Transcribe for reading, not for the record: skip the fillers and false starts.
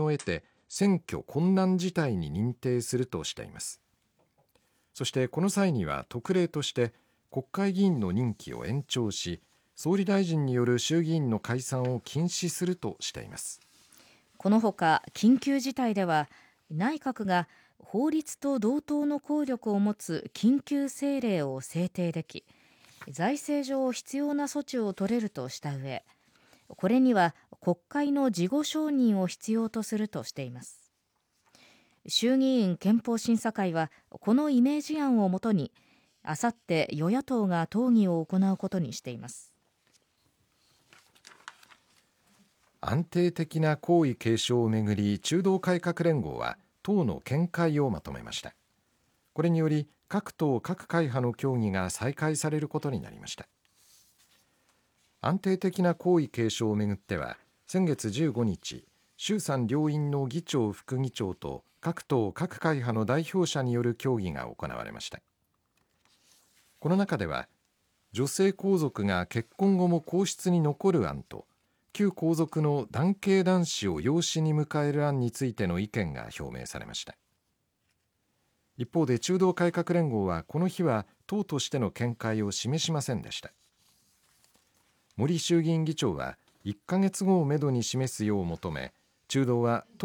を得て選挙困難事態に認定するとしています。そしてこの際には特例として国会議員の任期を延長し、総理大臣による衆議院の解散を禁止するとしています。 このほか緊急事態では内閣が法律と同等の効力を持つ緊急政令を制定でき、財政上必要な措置を取れるとした上、これには国会の事後承認を必要とするとしています。衆議院憲法審査会はこのイメージ案をもとに、あさって与野党が討議を行うことにしています。 安定的な皇位継承をめぐり、中道改革連合は党の見解をまとめました。これにより各党各会派の協議が再開されることになりました。安定的な皇位継承をめぐっては、先月15日、衆参両院の議長副議長と各党各会派の代表者による協議が行われました。この中では、女性皇族が結婚後も皇室に残る案と、旧皇族の男系男子を養子に迎える案についての意見が表明されました。一方で中道改革連合はこの日は党としての見解を示しませんでした。森衆議院議長は1ヶ月後をめどに示すよう求め、中道は